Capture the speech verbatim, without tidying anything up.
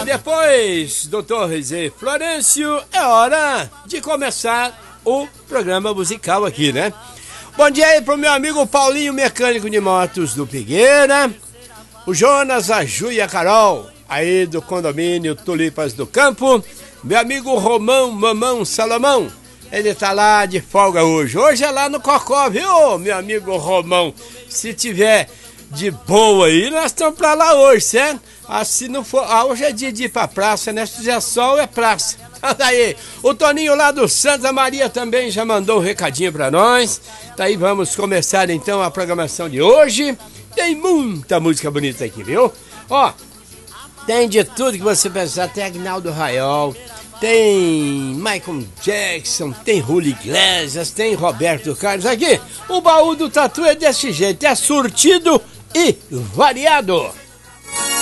depois do Torres e Florencio, é hora de começar o programa musical aqui, né? Bom dia aí pro meu amigo Paulinho, mecânico de motos do Figueira, o Jonas, a Ju e a Carol, aí do condomínio Tulipas do Campo, meu amigo Romão, Mamão, Salomão, ele tá lá de folga hoje, hoje é lá no Cocó, viu, meu amigo Romão? Se tiver de boa aí, nós estamos pra lá hoje, certo? Ah, se não for, ah, hoje é dia de ir pra praça, né? Se fizer sol, é praça. Tá aí, o Toninho lá do Santa Maria também já mandou um recadinho pra nós. Tá aí, vamos começar então a programação de hoje. Tem muita música bonita aqui, viu? Ó, tem de tudo que você pensar, tem Agnaldo Raiol, tem Michael Jackson, tem Julio Iglesias, tem Roberto Carlos. Aqui, o baú do Tatu é desse jeito, é surtido e variado.